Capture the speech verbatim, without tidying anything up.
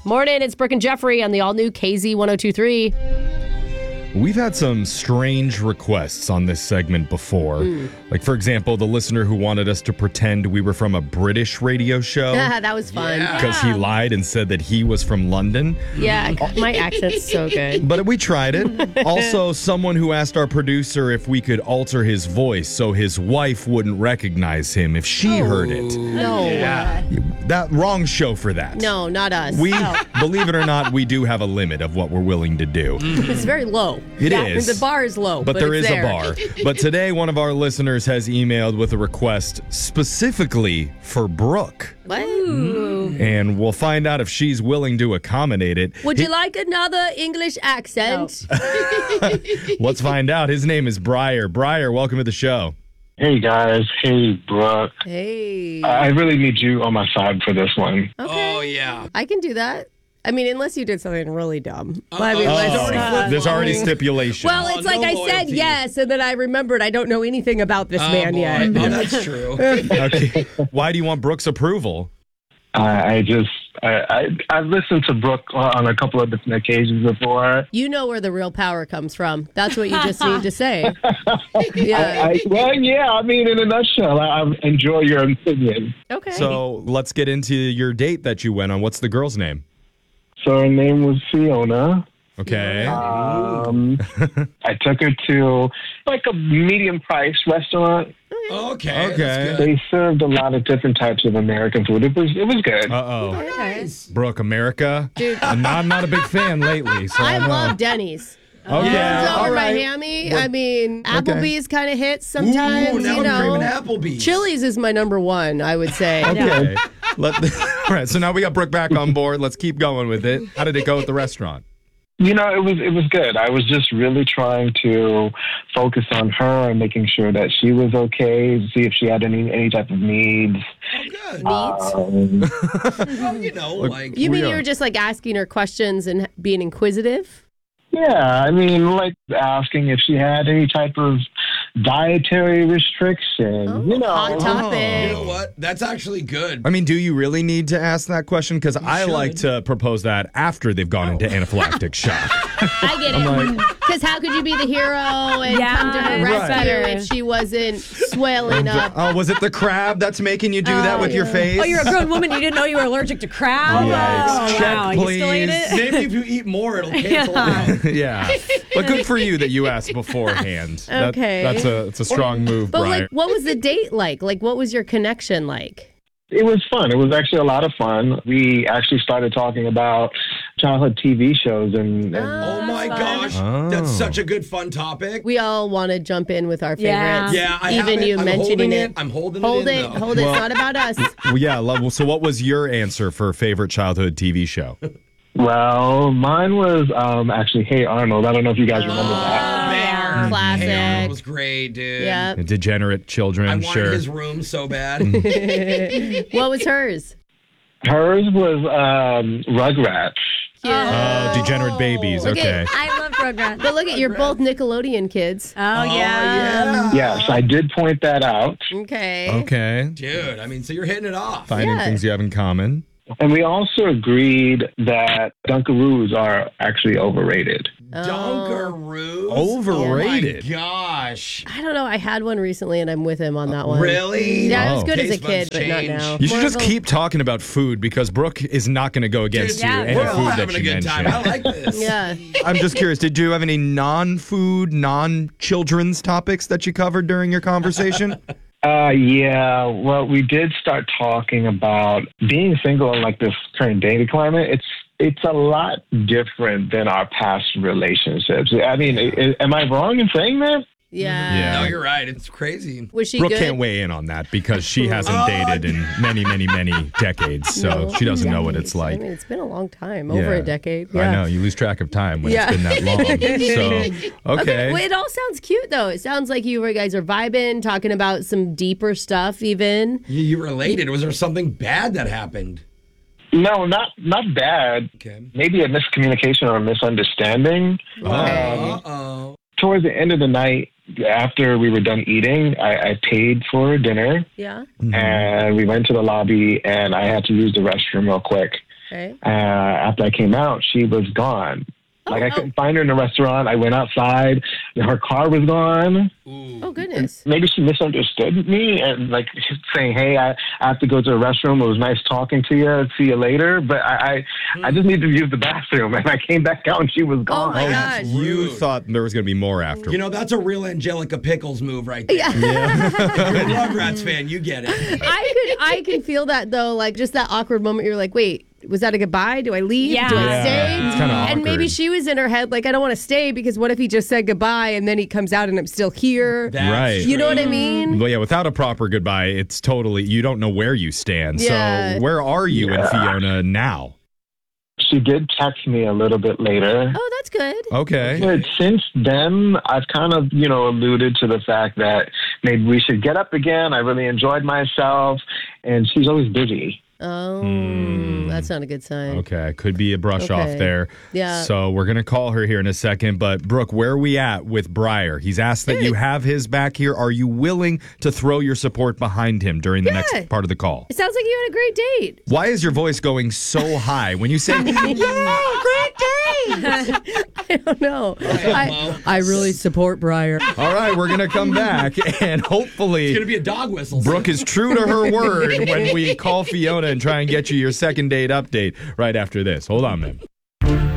Morning, it's Brooke and Jeffrey on the all-new K Z one oh two point three. We've had some strange requests on this segment before. Mm. Like, for example, the listener who wanted us to pretend we were from a British radio show. That was fun. Because yeah. he lied and said that he was from London. Yeah, my accent's so good. But we tried it. Also, someone who asked our producer if we could alter his voice so his wife wouldn't recognize him if she oh, heard it. No. Yeah. That wrong show for that. No, not us. We, oh. believe it or not, we do have a limit of what we're willing to do. It's very low. It yeah, is. The bar is low, but, but there it's is there. a bar. But today, one of our listeners has emailed with a request specifically for Brooke. What? Ooh. And we'll find out if she's willing to accommodate it. Would you like another English accent? No. Let's find out. His name is Briar. Briar, welcome to the show. Hey, guys. Hey, Brooke. Hey. I really need you on my side for this one. Okay. Oh, yeah. I can do that. I mean, unless you did something really dumb. Uh, I mean, oh, uh, there's already stipulation. Well, it's oh, like no I loyalty. said yes, and then I remembered I don't know anything about this oh, man boy. yet. Oh, that's true. Okay. Why do you want Brooke's approval? I, I just, I, I, I've listened to Brooke on a couple of different occasions before. You know where the real power comes from. That's what you just need to say. Yeah. I, I, well, yeah, I mean, in a nutshell, I, I enjoy your opinion. Okay. So let's get into your date that you went on. What's the girl's name? So her name was Fiona. Okay. Um, I took her to like a medium price restaurant. Okay. Okay. They served a lot of different types of American food. It was it was good. Uh-oh. Nice. Brooke, America? Dude. I'm not, I'm not a big fan lately. So I I know. love Denny's. Okay. Yeah. All Or right. Miami. I mean, Applebee's kind of hits sometimes. Ooh, now you know. I'm craving Applebee's. Chili's is my number one, I would say. Okay. Let, all right. So now we got Brooke back on board. Let's keep going with it. How did it go at the restaurant? You know, it was it was good. I was just really trying to focus on her and making sure that she was okay, see if she had any any type of needs. Oh, good. Needs? Um, Well, you know, Look, like... You We mean are- you were just like asking her questions and being inquisitive? yeah, I mean, like asking if she had any type of dietary restriction. Oh, you know, hot topic. You know what? That's actually good. I mean, do you really need to ask that question? Because I should. like to propose that after they've gone into anaphylactic shock. I get it. Because how could you be the hero and Yeah, come to her right. rescue Right. if she wasn't swelling up? Oh, was it the crab that's making you do that Oh, with your yeah. face? Oh, you're a grown woman. You didn't know you were allergic to crab? Yikes. Oh, Check, wow. You still ate please. it? Maybe if you eat more, it'll cancel out. Yeah. But good for you that you asked beforehand. That- Okay. that's a it's a strong move, But Brian. like, what was the date like? Like, what was your connection like? it was fun. It was actually a lot of fun. We actually started talking about childhood T V shows and, and Oh my fun. gosh, Oh. that's such a good fun topic. We all want to jump in with our Yeah. favorites. Yeah, I even have it. you I'm mentioning holding it. it. I'm holding hold it it. in, though. hold it. Well- It's not about us. Well, yeah, love. So, what was your answer for favorite childhood T V show? well, mine was um, actually Hey Arnold. I don't know if you guys remember that. Oh, man. Classic. Hey, Arnold was great, dude. Yeah. Degenerate children, I wanted sure. his room so bad. What was hers? Hers was um, Rugrats. Yeah. Oh, degenerate babies. Look Okay. at- I love Rugrats. But look at you're both Nickelodeon kids. Oh, yeah. yeah. Yes, I did point that out. Okay. Okay. Dude, I mean, so you're hitting it off. Finding Yeah. things you have in common. And we also agreed that Dunkaroos are actually overrated. Dunkaroos? Overrated. Oh my gosh. I don't know. I had one recently, and I'm with him on that one. Really? Yeah, it was Oh. good as a Taste buds kid, but not change. now. You should More just of a- keep talking about food because Brooke is not going to go against Dude, you yeah, any We're all food that having a you good mentioned. time. I like this. Yeah. I'm just curious, did you have any non-food, non-children's topics that you covered during your conversation? Uh, yeah, well, we did start talking about being single in like this current dating climate. It's it's a lot different than our past relationships. I mean, i- am I wrong in saying that? Yeah. Yeah. No, you're right. It's crazy. Was she Brooke good? can't weigh in on that because she hasn't Oh, dated in many, many, many decades, so No. she doesn't know what Yikes. it's like. I mean, it's been a long time, over Yeah. a decade. I Yeah. know, you lose track of time when Yeah. it's been that long. So, okay. Well, it all sounds cute, though. It sounds like you guys are vibing, talking about some deeper stuff, even. You, you related. Was there something bad that happened? No, not not bad. Okay. Maybe a miscommunication or a misunderstanding. Oh. Um, Uh-oh. towards the end of the night, after we were done eating, I, I paid for dinner Yeah. and we went to the lobby and I had to use the restroom real quick. Okay. Uh, after I came out, she was gone. Like, Oh, I couldn't find her in the restaurant. I went outside. Her car was gone. Oh, goodness. Maybe she misunderstood me and, like, saying, hey, I, I have to go to the restroom. It was nice talking to you. See you later. But I, I, I just need to use the bathroom. And I came back out and she was Oh, gone. my gosh. You thought there was going to be more after. You know, that's a real Angelica Pickles move right there. Yeah. You're a Rugrats fan, you get it. I could I can feel that though, like just that awkward moment. You're like, wait, was that a goodbye? Do I leave? Yeah. Do I Yeah, stay? it's kinda And maybe awkward. she was in her head like, I don't want to stay because what if he just said goodbye and then he comes out and I'm still here? That's Right. You know what I true. mean? Well, yeah, without a proper goodbye, it's totally, you don't know where you stand. Yeah. So where are you Yeah. and Fiona now? She did text me a little bit later. Oh, that's good. Okay. But since then, I've kind of, you know, alluded to the fact that maybe we should get up again. I really enjoyed myself. And she's always busy. Oh, that's not a good sign. Okay, could be a brush Okay. off there. Yeah. So we're going to call her here in a second. But Brooke, where are we at with Briar? He's asked that you have his back here. Are you willing to throw your support behind him during the Yeah. next part of the call? It sounds like you had a great date. Why is your voice going so high when you say, yeah, great day? I don't know. I, I really support Briar. All right, we're going to come back and It's hopefully going to be a dog whistle. Brooke is true to her word when we call Fiona and try and get you your second date update right after this. Hold on, man.